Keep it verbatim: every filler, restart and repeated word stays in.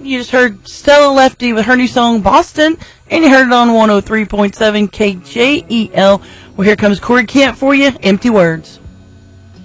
You just heard Stella Lefty with her new song, Boston, and you heard it on one oh three point seven K J E L. Well, here comes Corey Kent for you, Empty Words.